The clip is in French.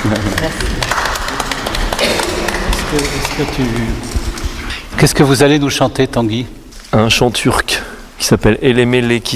Qu'est-ce que vous allez nous chanter, Tanguy ? Un chant turc qui s'appelle Elemele